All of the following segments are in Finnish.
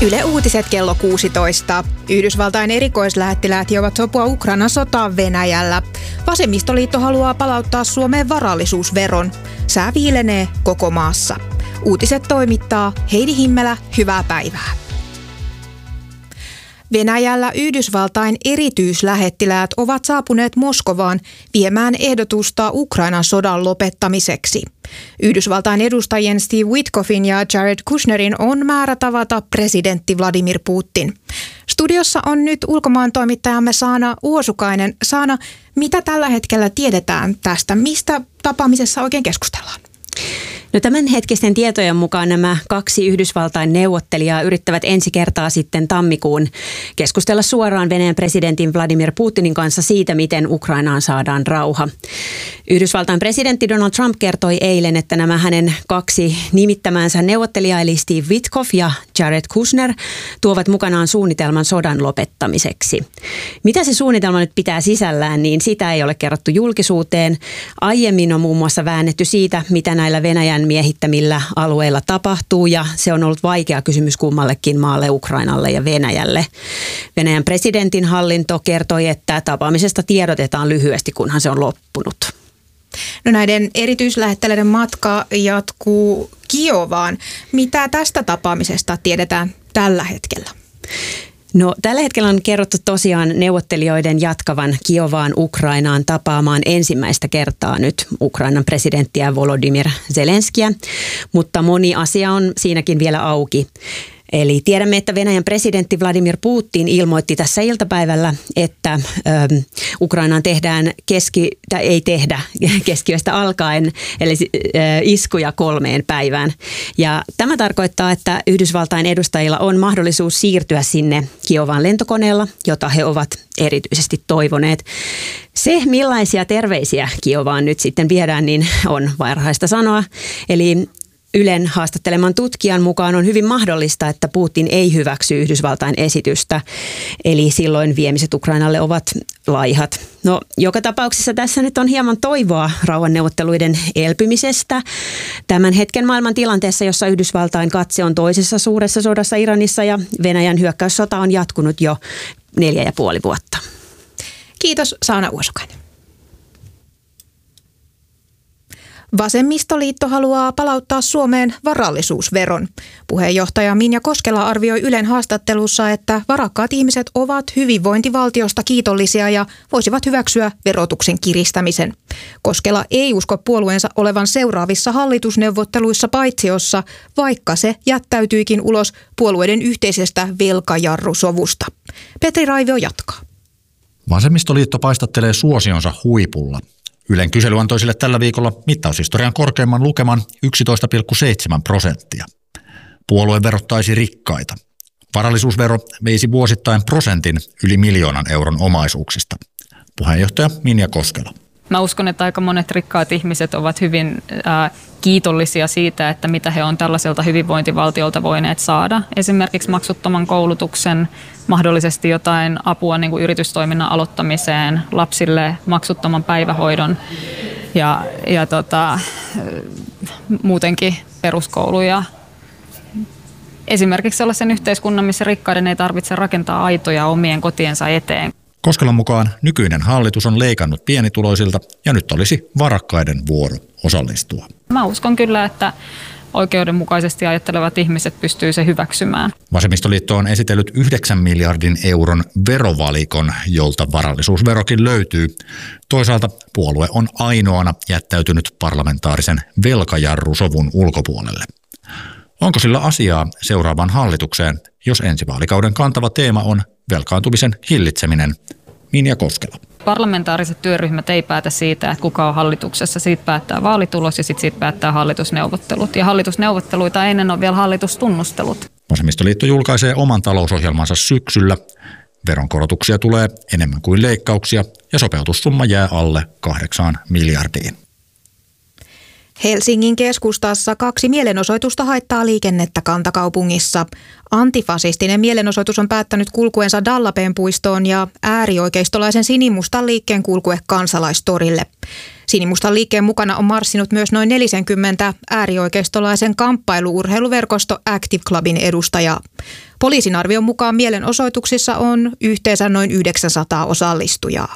Yle Uutiset kello 16. Yhdysvaltain erikoislähettiläät hiovat sopua Ukrainan sotaan Venäjällä. Vasemmistoliitto haluaa palauttaa Suomeen varallisuusveron. Sää viilenee koko maassa. Uutiset toimittaa Heidi Himmelä, hyvää päivää. Venäjällä Yhdysvaltain erityislähettiläät ovat saapuneet Moskovaan viemään ehdotusta Ukrainan sodan lopettamiseksi. Yhdysvaltain edustajien Steve Witkoffin ja Jared Kushnerin on määrä tavata presidentti Vladimir Putin. Studiossa on nyt ulkomaantoimittajamme Saana Uosukainen. Saana, mitä tällä hetkellä tiedetään tästä? Mistä tapaamisessa oikein keskustellaan? No tämänhetkisten tietojen mukaan nämä kaksi Yhdysvaltain neuvottelijaa yrittävät ensi kertaa sitten tammikuun keskustella suoraan Venäjän presidentin Vladimir Putinin kanssa siitä, miten Ukrainaan saadaan rauha. Yhdysvaltain presidentti Donald Trump kertoi eilen, että nämä hänen kaksi nimittämänsä neuvottelijaa eli Steve Witkoff ja Jared Kushner tuovat mukanaan suunnitelman sodan lopettamiseksi. Mitä se suunnitelma nyt pitää sisällään, niin sitä ei ole kerrottu julkisuuteen. Aiemmin on muun muassa väännetty siitä, mitä näillä Venäjän miehittämillä alueilla tapahtuu, ja se on ollut vaikea kysymys kummallekin maalle, Ukrainalle ja Venäjälle. Venäjän presidentin hallinto kertoi, että tapaamisesta tiedotetaan lyhyesti, kunhan se on loppunut. No näiden erityislähettiläiden matka jatkuu Kiovaan. Mitä tästä tapaamisesta tiedetään tällä hetkellä? No tällä hetkellä on kerrottu tosiaan neuvottelijoiden jatkavan Kiovaan Ukrainaan tapaamaan ensimmäistä kertaa nyt Ukrainan presidenttiä Volodymyr Zelenskiä, mutta moni asia on siinäkin vielä auki. Eli tiedämme, että Venäjän presidentti Vladimir Putin ilmoitti tässä iltapäivällä, että Ukrainaan tehdään keskiyöstä alkaen, eli iskuja 3 päivään. Ja tämä tarkoittaa, että Yhdysvaltain edustajilla on mahdollisuus siirtyä sinne Kiovaan lentokoneella, jota he ovat erityisesti toivoneet. Se, millaisia terveisiä Kiovaan nyt sitten viedään, niin on varhaista sanoa. Eli Ylen haastatteleman tutkijan mukaan on hyvin mahdollista, että Putin ei hyväksy Yhdysvaltain esitystä, eli silloin viemiset Ukrainalle ovat laihat. No, joka tapauksessa tässä nyt on hieman toivoa rauhanneuvotteluiden elpymisestä. Tämän hetken maailman tilanteessa, jossa Yhdysvaltain katse on toisessa suuressa sodassa Iranissa ja Venäjän hyökkäyssota on jatkunut jo 4,5 vuotta. Kiitos, Saana Uosukainen. Vasemmistoliitto haluaa palauttaa Suomeen varallisuusveron. Puheenjohtaja Minja Koskela arvioi Ylen haastattelussa, että varakkaat ihmiset ovat hyvinvointivaltiosta kiitollisia ja voisivat hyväksyä verotuksen kiristämisen. Koskela ei usko puolueensa olevan seuraavissa hallitusneuvotteluissa paitsiossa, vaikka se jättäytyikin ulos puolueiden yhteisestä velkajarrusovusta. Petri Raivio jatkaa. Vasemmistoliitto paistattelee suosionsa huipulla. Ylen kysely antoi sille tällä viikolla mittaushistorian korkeimman lukeman 11,7%. Puolue verottaisi rikkaita. Varallisuusvero veisi vuosittain prosentin yli 1 miljoonan euron omaisuuksista. Puheenjohtaja Minja Koskela. Mä uskon, että aika monet rikkaat ihmiset ovat hyvin kiitollisia siitä, että mitä he on tällaiselta hyvinvointivaltiolta voineet saada. Esimerkiksi maksuttoman koulutuksen, mahdollisesti jotain apua niin kuin yritystoiminnan aloittamiseen, lapsille maksuttoman päivähoidon ja muutenkin peruskouluja. Esimerkiksi sellaisen yhteiskunnan, missä rikkaiden ei tarvitse rakentaa aitoja omien kotiensa eteen. Koskelan mukaan nykyinen hallitus on leikannut pienituloisilta ja nyt olisi varakkaiden vuoro osallistua. Mä uskon kyllä, että oikeudenmukaisesti ajattelevat ihmiset pystyy se hyväksymään. Vasemmistoliitto on esitellyt 9 miljardin euron verovalikon, jolta varallisuusverokin löytyy. Toisaalta puolue on ainoana jättäytynyt parlamentaarisen velkajarrusovun ulkopuolelle. Onko sillä asiaa seuraavaan hallitukseen, jos ensi vaalikauden kantava teema on velkaantumisen hillitseminen? Minja Koskela. Parlamentaariset työryhmät ei päätä siitä, että kuka on hallituksessa. Siitä päättää vaalitulos ja siitä päättää hallitusneuvottelut. Ja hallitusneuvotteluita ennen on vielä hallitustunnustelut. Vasemmistoliitto julkaisee oman talousohjelmansa syksyllä. Veronkorotuksia tulee enemmän kuin leikkauksia ja sopeutussumma jää alle 8 miljardiin. Helsingin keskustassa 2 mielenosoitusta haittaa liikennettä kantakaupungissa. Antifasistinen mielenosoitus on päättänyt kulkuensa Dallapen puistoon ja äärioikeistolaisen sinimustan liikkeen kulkue Kansalaistorille. Sinimustan liikkeen mukana on marssinut myös noin 40 äärioikeistolaisen kamppailu-urheiluverkosto Active Clubin edustajaa. Poliisin arvion mukaan mielenosoituksissa on yhteensä noin 900 osallistujaa.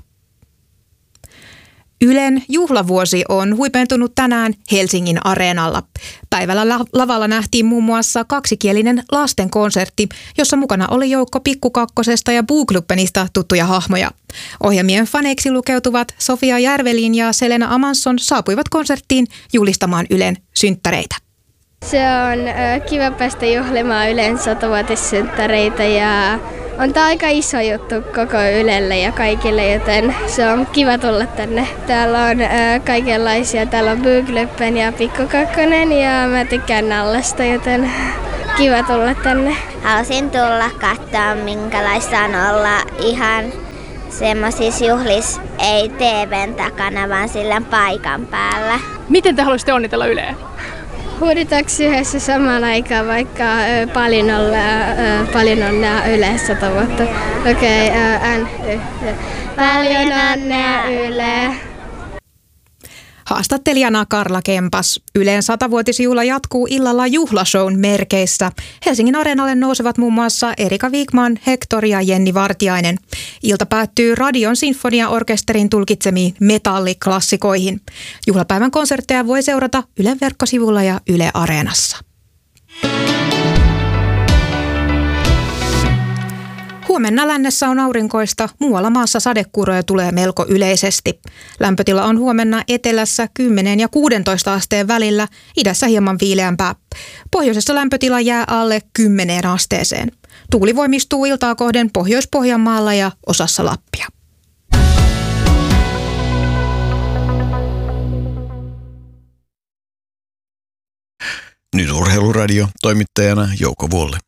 Ylen juhlavuosi on huipentunut tänään Helsingin Areenalla. Päivällä lavalla nähtiin muun muassa kaksikielinen lastenkonsertti, jossa mukana oli joukko Pikku Kakkosesta ja Buukluppenista tuttuja hahmoja. Ohjelmien faneiksi lukeutuvat Sofia Järvelin ja Selena Amansson saapuivat konserttiin julistamaan Ylen synttäreitä. Se on kiva päästä juhlimaan Ylen 100-vuotissynttäreitä ja on tämä aika iso juttu koko Ylelle ja kaikille, joten se on kiva tulla tänne. Täällä on kaikenlaisia, täällä on Buukluppen ja Pikku Kakkonen ja mä tykkään Nallasta, joten kiva tulla tänne. Halusin tulla katsoa, minkälaista on olla ihan semmoisissa juhlissa, ei TV:n takana, vaan sillä paikan päällä. Miten te haluaisitte onnitella Yleä? Huuditaanko yhdessä samaan aikaan, vaikka paljon onnea Yle 100 vuotta? Okei, paljon onnea Yle. Haastattelijana Karla Kempas. Ylen 100-vuotisjuhla jatkuu illalla juhlashown merkeissä. Helsingin Areenalle nousevat muun muassa Erika Wigman, Hector ja Jenni Vartiainen. Ilta päättyy Radion sinfoniaorkesterin tulkitsemiin metalliklassikoihin. Juhlapäivän konsertteja voi seurata Ylen verkkosivulla ja Yle Areenassa. Huomenna lännessä on aurinkoista, muualla maassa sadekuuroja tulee melko yleisesti. Lämpötila on huomenna etelässä 10 ja 16 asteen välillä, idässä hieman viileämpää. Pohjoisessa lämpötila jää alle 10 asteeseen. Tuuli voimistuu iltaa kohden Pohjois-Pohjanmaalla ja osassa Lappia. Nyt Urheiluradio, toimittajana Jouko Vuolle.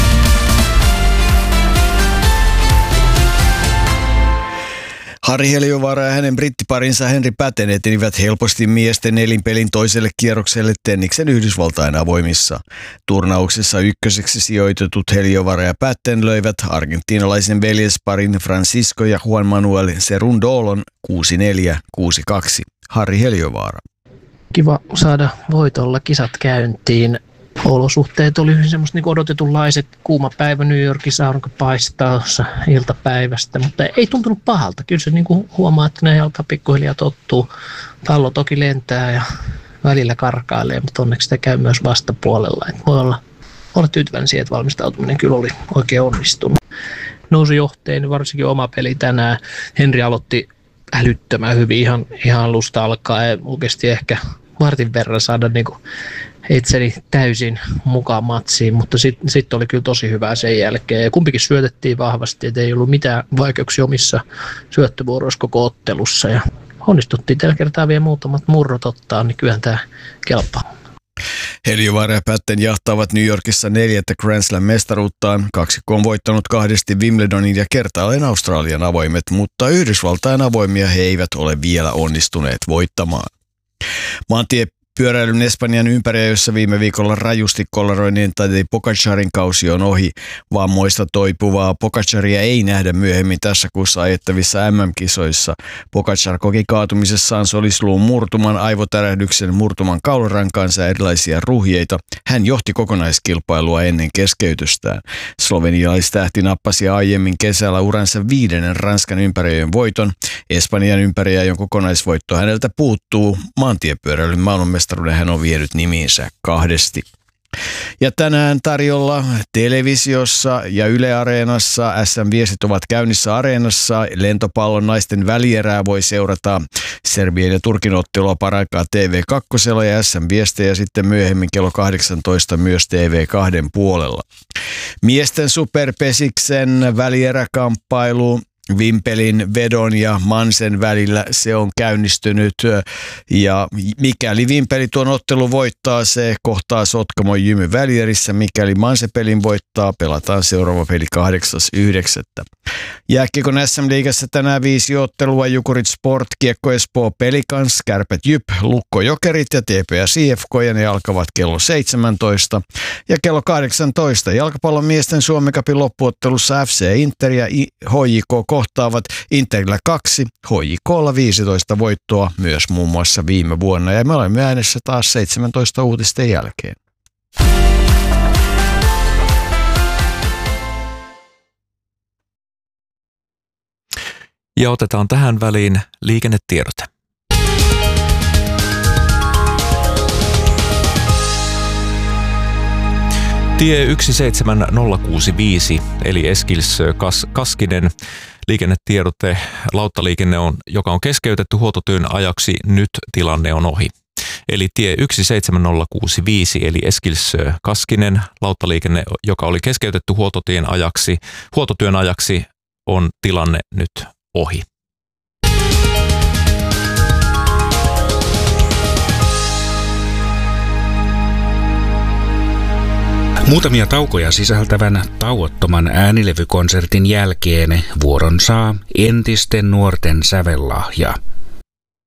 Harri Heliövaara ja hänen brittiparinsa Henri Patten etenivät helposti miesten nelinpelin toiselle kierrokselle tenniksen Yhdysvaltain avoimissa. Turnauksessa ykköseksi sijoitetut Heliövaara ja Patten löivät argentiinalaisen veljesparin Francisco ja Juan Manuel Cerundolon 6-4, 6-2. Harri Heliövaara. Kiva saada voitolla kisat käyntiin. Olosuhteet oli hyvin semmoista niin odotetunlaiset. Kuuma päivä New Yorkissa, aurinko paistaa iltapäivästä, mutta ei tuntunut pahalta. Kyllä se niin kuin huomaa, että ne alkaa pikkuhiljaa tottuu. Pallo toki lentää ja välillä karkailee, mutta onneksi sitä käy myös vastapuolella. Et voi olla tyytyväinen siihen, että valmistautuminen kyllä oli oikein onnistunut. Nousi johteen, varsinkin oma peli tänään. Henri aloitti älyttömän hyvin ihan alusta alkaen. Kesti ehkä vartin verran saada niin kuin itseni täysin mukaan matsiin, mutta sitten oli kyllä tosi hyvää sen jälkeen. Ja kumpikin syötettiin vahvasti, että ei ollut mitään vaikeuksia omissa syöttövuoroissa koko ottelussa. Ja onnistuttiin tällä kertaa vielä muutamat murrot ottaa, niin kyllähän tämä kelpaa. Heliövaara ja Patten jahtaavat New Yorkissa 4. Grand Slam-mestaruuttaan. Kaksikko on voittanut 2 Wimbledonin ja kertaalleen Australian avoimet, mutta Yhdysvaltain avoimia he eivät ole vielä onnistuneet voittamaan. Maantiepyöräilyn Espanjan ympäriajossa viime viikolla rajusti kollaroinnin Tadej Pogačarin kausi on ohi. Vammoista toipuvaa Pogačaria ei nähdä myöhemmin tässä kuussa ajettavissa MM-kisoissa. Pogačar koki kaatumisessaan solisluun murtuman, aivotärähdyksen, murtuman kaularankaansa ja erilaisia ruhjeita. Hän johti kokonaiskilpailua ennen keskeytystään. Slovenialaistähti nappasi aiemmin kesällä uransa 5. Ranskan ympäriajon voiton. Espanjan ympäriajon kokonaisvoitto häneltä puuttuu. Maantiepyöräilyn maailmanmestaruuden hän on vienyt nimiinsä 2. Ja tänään tarjolla televisiossa ja Yle Areenassa SM-viestit ovat käynnissä Areenassa. Lentopallon naisten välierää voi seurata Serbian ja Turkin ottelua paraikaa TV2 ja SM-viestejä sitten myöhemmin kello 18 myös TV2 puolella. Miesten superpesiksen välieräkamppailu Vimpelin, Vedon ja Mansen välillä se on käynnistynyt ja mikäli Vimpeli tuon ottelun voittaa, se kohtaa Sotkamon Jymy välierissä. Mikäli Manse pelin voittaa, pelataan seuraava peli 8.9. Jääkiekon SM-liigassa tänään 5 ottelua: Jukurit Sport, Kiekko Espoo Pelikans, Kärpät Jyp, Lukko Jokerit ja TPS IFK, ja ne alkavat kello 17. Ja kello 18 jalkapallon miesten Suomen Cupin loppuottelussa FC Inter ja HJK kohtaavat. Interillä 2, HJK:lla 15 voittoa myös muun muassa viime vuonna. Ja me olemme äänessä taas 17 uutisten jälkeen. Ja otetaan tähän väliin liikennetiedote. Tie 17065 eli Eskilstö-Kaskinen liikennetiedote. Lauttaliikenne joka on keskeytetty huoltotyön ajaksi. Nyt tilanne on ohi. Eli tie 17065 eli Eskilstö-Kaskinen lauttaliikenne, joka oli keskeytetty huoltotyön ajaksi, on tilanne nyt ohi. Muutamia taukoja sisältävän tauottoman äänilevykonsertin jälkeen vuoron saa Entisten nuorten sävellahja.